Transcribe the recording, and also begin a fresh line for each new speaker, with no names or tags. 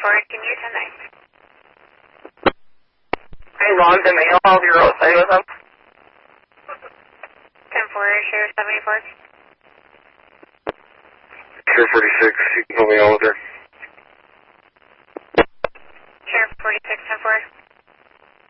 can you 10-9?
Hey, logged in the mail. I'll be roadside with them.
10-4, Sheriff 74.
Sheriff 46, you can pull me on with her.
Sheriff 46, 10-4.